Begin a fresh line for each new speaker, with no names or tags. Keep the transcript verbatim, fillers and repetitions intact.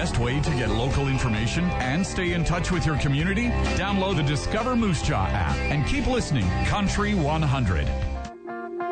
best way to get local information and stay in touch with your community? Download the Discover Moose Jaw app and keep listening. Country one hundred.